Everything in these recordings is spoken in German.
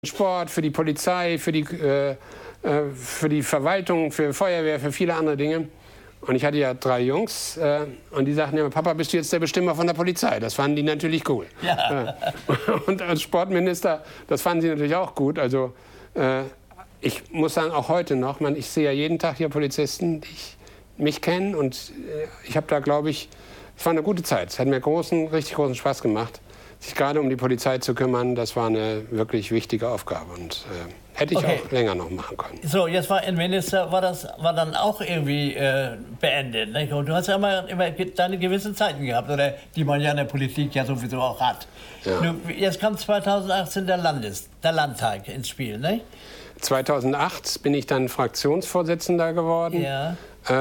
Sport, für die Polizei, für die Verwaltung, für Feuerwehr, für viele andere Dinge. Und ich hatte ja 3 Jungs und die sagten immer, Papa, bist du jetzt der Bestimmer von der Polizei? Das fanden die natürlich cool. Ja. Und als Sportminister, das fanden sie natürlich auch gut. Also ich muss sagen, auch heute noch, ich sehe ja jeden Tag hier Polizisten, die mich kennen. Und ich habe da, glaube ich, es war eine gute Zeit. Es hat mir richtig großen Spaß gemacht, sich gerade um die Polizei zu kümmern. Das war eine wirklich wichtige Aufgabe und hätte ich auch länger noch machen können. So, jetzt war Innenminister, war dann auch irgendwie beendet. Nicht? Und du hast ja immer deine gewissen Zeiten gehabt, oder die man ja in der Politik ja sowieso auch hat. Ja. Jetzt kam 2018 der Landtag ins Spiel, nicht? 2008 bin ich dann Fraktionsvorsitzender geworden. Ja.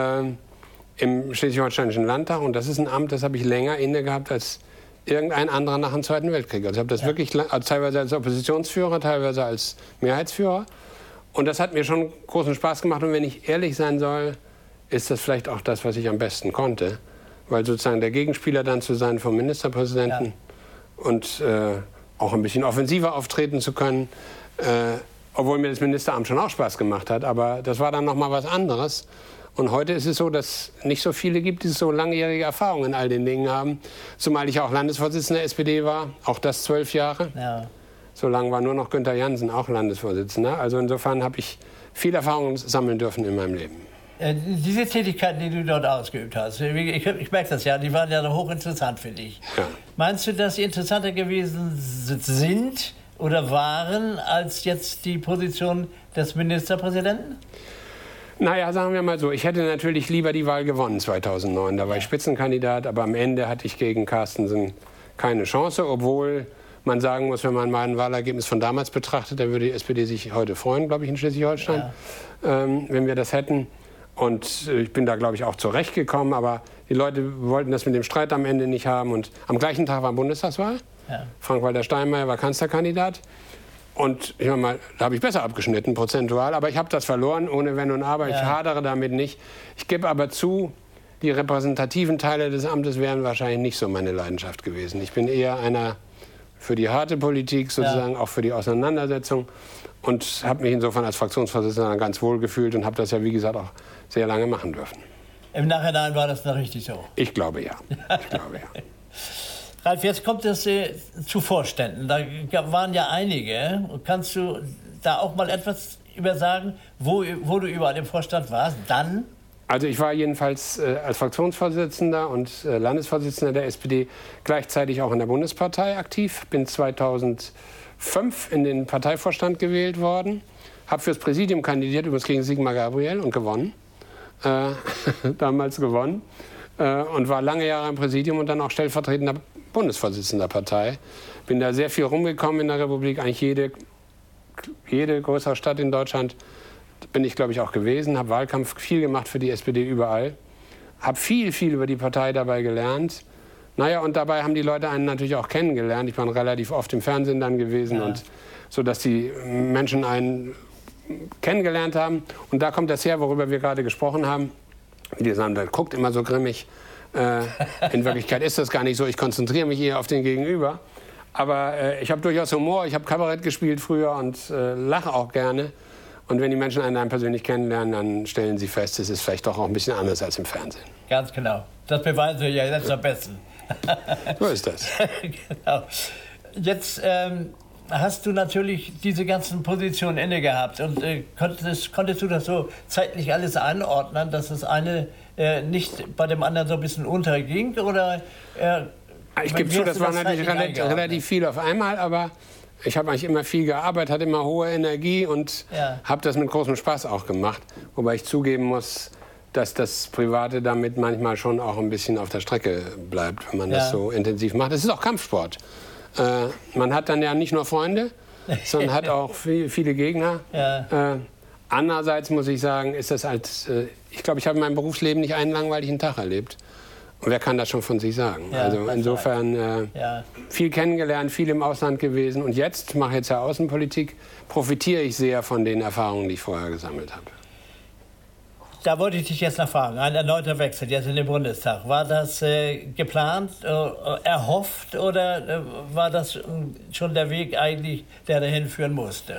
Im Schleswig-Holsteinischen Landtag. Und das ist ein Amt, das habe ich länger inne gehabt als irgendein anderer nach dem Zweiten Weltkrieg. Also ich habe das wirklich teilweise als Oppositionsführer, teilweise als Mehrheitsführer. Und das hat mir schon großen Spaß gemacht. Und wenn ich ehrlich sein soll, ist das vielleicht auch das, was ich am besten konnte. Weil sozusagen der Gegenspieler dann zu sein vom Ministerpräsidenten und auch ein bisschen offensiver auftreten zu können. Obwohl mir das Ministeramt schon auch Spaß gemacht hat. Aber das war dann noch mal was anderes. Und heute ist es so, dass nicht so viele gibt, die so langjährige Erfahrung in all den Dingen haben. Zumal ich auch Landesvorsitzender der SPD war, auch das 12 Jahre. Ja. So lange war nur noch Günther Jansen auch Landesvorsitzender. Also insofern habe ich viel Erfahrung sammeln dürfen in meinem Leben. Diese Tätigkeiten, die du dort ausgeübt hast, ich merke das ja, die waren ja hochinteressant für dich. Ja. Meinst du, dass sie interessanter gewesen sind oder waren als jetzt die Position des Ministerpräsidenten? Naja, sagen wir mal so, ich hätte natürlich lieber die Wahl gewonnen 2009. Da war ich Spitzenkandidat, aber am Ende hatte ich gegen Carstensen keine Chance, obwohl man sagen muss, wenn man mal ein Wahlergebnis von damals betrachtet, dann würde die SPD sich heute freuen, glaube ich, in Schleswig-Holstein, wenn wir das hätten. Und ich bin da, glaube ich, auch zurechtgekommen, aber die Leute wollten das mit dem Streit am Ende nicht haben. Und am gleichen Tag war Bundestagswahl. Ja. Frank-Walter Steinmeier war Kanzlerkandidat. Und ich meine mal, da habe ich besser abgeschnitten, prozentual. Aber ich habe das verloren, ohne Wenn und Aber. Ich hadere damit nicht. Ich gebe aber zu, die repräsentativen Teile des Amtes wären wahrscheinlich nicht so meine Leidenschaft gewesen. Ich bin eher einer für die harte Politik, sozusagen auch für die Auseinandersetzung. Und habe mich insofern als Fraktionsvorsitzender ganz wohl gefühlt und habe das ja, wie gesagt, auch sehr lange machen dürfen. Im Nachhinein war das noch richtig so? Ich glaube ja. Ralf, jetzt kommt es zu Vorständen. Da waren ja einige. Kannst du da auch mal etwas über sagen, wo du überall im Vorstand warst? Dann? Also ich war jedenfalls als Fraktionsvorsitzender und Landesvorsitzender der SPD gleichzeitig auch in der Bundespartei aktiv. Bin 2005 in den Parteivorstand gewählt worden. Habe fürs Präsidium kandidiert, übrigens gegen Sigmar Gabriel, und gewonnen. Damals gewonnen. Und war lange Jahre im Präsidium und dann auch stellvertretender Bundesvorsitzender der Partei. Bin da sehr viel rumgekommen in der Republik, eigentlich jede größere Stadt in Deutschland bin ich, glaube ich, auch gewesen, habe Wahlkampf viel gemacht für die SPD überall, habe viel über die Partei dabei gelernt. Naja, und dabei haben die Leute einen natürlich auch kennengelernt. Ich war relativ oft im Fernsehen dann gewesen, und so, dass die Menschen einen kennengelernt haben. Und da kommt das her, worüber wir gerade gesprochen haben. Die sagen, der guckt immer so grimmig. In Wirklichkeit ist das gar nicht so. Ich konzentriere mich eher auf den Gegenüber. Aber ich habe durchaus Humor. Ich habe Kabarett gespielt früher und lache auch gerne. Und wenn die Menschen einen persönlich kennenlernen, dann stellen sie fest, es ist vielleicht doch auch ein bisschen anders als im Fernsehen. Ganz genau. Das beweisen wir ja jetzt am besten. So ist das. Genau. Jetzt hast du natürlich diese ganzen Positionen inne gehabt. Und konntest du das so zeitlich alles einordnen, dass das eine nicht bei dem anderen so ein bisschen unterging? Oder, ich gebe zu, das war natürlich relativ viel auf einmal, aber ich habe eigentlich immer viel gearbeitet, hatte immer hohe Energie und habe das mit großem Spaß auch gemacht. Wobei ich zugeben muss, dass das Private damit manchmal schon auch ein bisschen auf der Strecke bleibt, wenn man das so intensiv macht. Es ist auch Kampfsport. Man hat dann ja nicht nur Freunde, sondern hat auch viele Gegner. Andererseits muss ich sagen, ist das ich glaube, ich habe in meinem Berufsleben nicht einen langweiligen Tag erlebt. Und wer kann das schon von sich sagen? Also insofern viel kennengelernt, viel im Ausland gewesen. Und jetzt, mache jetzt ja Außenpolitik, profitiere ich sehr von den Erfahrungen, die ich vorher gesammelt habe. Da wollte ich dich jetzt noch fragen, ein erneuter Wechsel jetzt in den Bundestag. War das geplant, erhofft oder war das schon der Weg eigentlich, der dahin führen musste?